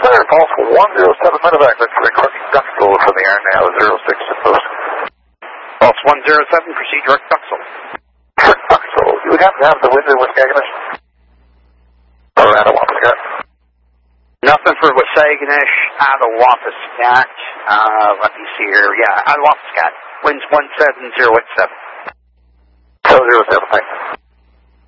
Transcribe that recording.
Clear, false 107 medevac, returning Duxville from the air now, 06 to post. False 107, proceed direct Duxville. Direct Duxville, you would happen to have the window with Waskaganish? Or out of Wampuscat? Nothing for Waskaganish, out of Wampuscat. Let me see here, yeah, out of Wampuscat. Winds 170 at 7. 07, thanks.